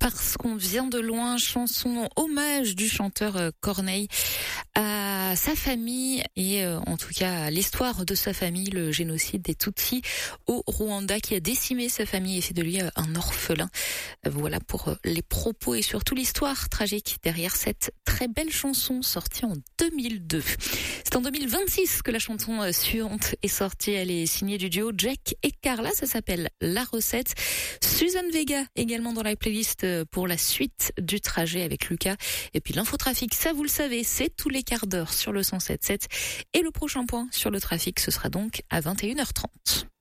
Parce qu'on vient de loin, chanson hommage du chanteur Corneille à sa famille et en tout cas à l'histoire de sa famille, le génocide des Tutsis au Rwanda qui a décimé sa famille et fait de lui un orphelin. Voilà pour les propos et surtout l'histoire tragique derrière cette très belle chanson sortie en 2002. C'est en 2026 que la chanson suivante est sortie. Elle est signée du duo Jack et Carla. Ça s'appelle La Recette. Suzanne Vega également dans la playlist pour la suite du trajet avec Lucas. Et puis l'infotrafic, ça vous le savez, c'est tous les quarts d'heure sur le 107.7. Et le prochain point sur le trafic, ce sera donc à 21h30.